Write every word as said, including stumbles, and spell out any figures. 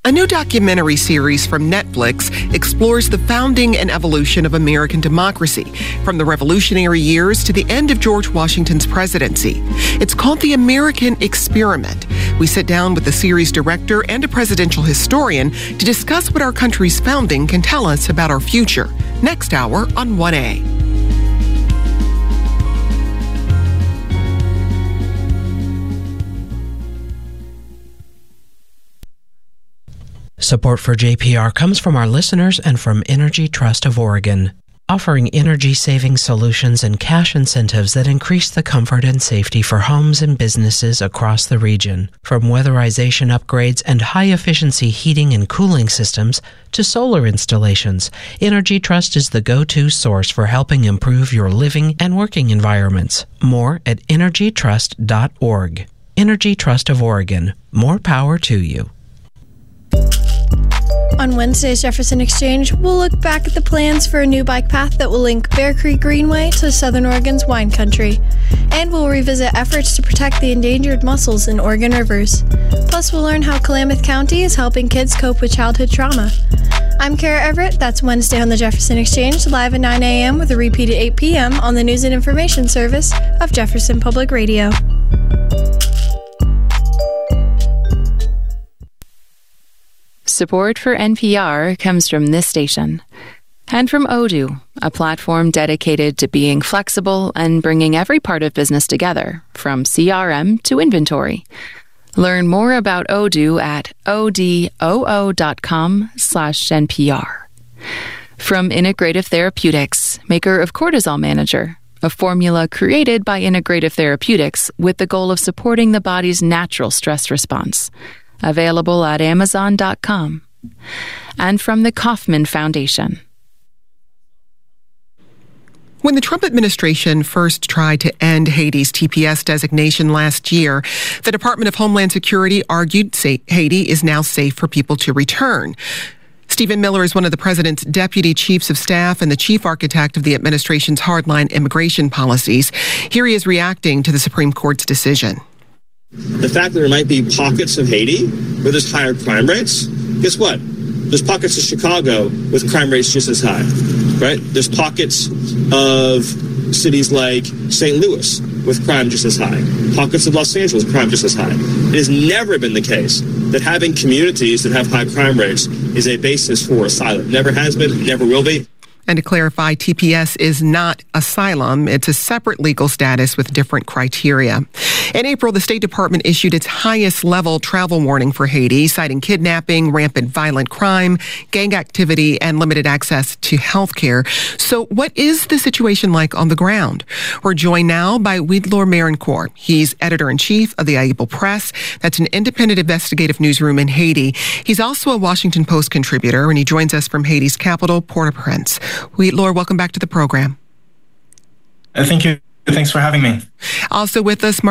A new documentary series from Netflix explores the founding and evolution of American democracy, from the Revolutionary years to the end of George Washington's presidency. It's called The American Experiment. We sit down with the series director and a presidential historian to discuss what our country's founding can tell us about our future. Next hour on one A. Support for J P R comes from our listeners and from Energy Trust of Oregon, offering energy-saving solutions and cash incentives that increase the comfort and safety for homes and businesses across the region. From weatherization upgrades and high-efficiency heating and cooling systems to solar installations, Energy Trust is the go-to source for helping improve your living and working environments. More at energy trust dot org. Energy Trust of Oregon. More power to you. On Wednesday's Jefferson Exchange, we'll look back at the plans for a new bike path that will link Bear Creek Greenway to Southern Oregon's wine country. And we'll revisit efforts to protect the endangered mussels in Oregon rivers. Plus, we'll learn how Klamath County is helping kids cope with childhood trauma. I'm Kara Everett. That's Wednesday on the Jefferson Exchange, live at nine a.m. with a repeat at eight p.m. on the News and Information Service of Jefferson Public Radio. Support for N P R comes from this station and from Odoo, a platform dedicated to being flexible and bringing every part of business together, from C R M to inventory. Learn more about Odoo at odoo dot com slash N P R. From Integrative Therapeutics, maker of Cortisol Manager, a formula created by Integrative Therapeutics with the goal of supporting the body's natural stress response. Available at amazon dot com. And from the Kauffman Foundation. When the Trump administration first tried to end Haiti's T P S designation last year, the Department of Homeland Security argued Haiti is now safe for people to return. Stephen Miller is one of the president's deputy chiefs of staff and the chief architect of the administration's hardline immigration policies. Here he is reacting to the Supreme Court's decision. The fact that there might be pockets of Haiti where there's higher crime rates, guess what? There's pockets of Chicago with crime rates just as high, right? There's pockets of cities like Saint Louis with crime just as high. Pockets of Los Angeles, crime just as high. It has never been the case that having communities that have high crime rates is a basis for asylum. Never has been, never will be. And to clarify, T P S is not asylum. It's a separate legal status with different criteria. In April, the State Department issued its highest level travel warning for Haiti, citing kidnapping, rampant violent crime, gang activity, and limited access to health care. So what is the situation like on the ground? We're joined now by Weidlor Mariencourt. He's editor-in-chief of the Aibel Press. That's an independent investigative newsroom in Haiti. He's also a Washington Post contributor, and he joins us from Haiti's capital, Port-au-Prince. Weidlor, welcome back to the program. Uh, thank you. Thanks for having me. Also with us,